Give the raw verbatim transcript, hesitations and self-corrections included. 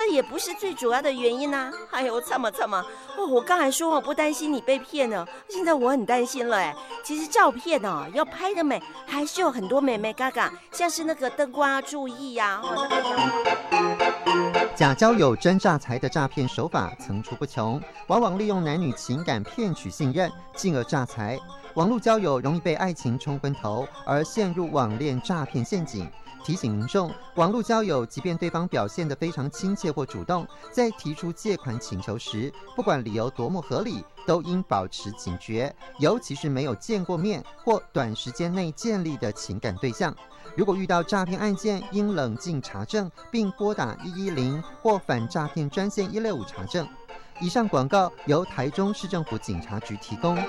这也不是最主要的原因啊。哎呦，这么这么，哦，我刚才说我不担心你被骗了，现在我很担心了哎。其实照片哦，要拍的美，还是有很多美眉嘎嘎，像是那个灯光要注意呀、啊，哦，那个假交友真诈财的诈骗手法层出不穷，往往利用男女情感骗取信任，进而诈财。网络交友容易被爱情冲昏头，而陷入网恋诈骗陷阱。提醒民众，网络交友即便对方表现得非常亲切或主动，在提出借款请求时，不管理由多么合理，都应保持警觉，尤其是没有见过面或短时间内建立的情感对象。如果遇到诈骗案件，应冷静查证，并拨打一一零或反诈骗专线一六五查证。以上广告由台中市政府警察局提供。